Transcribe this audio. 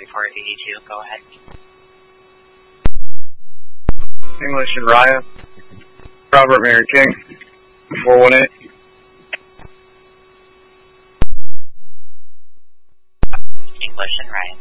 4482. Go ahead. English and Raya. Robert Mary King. 418. English and Raya.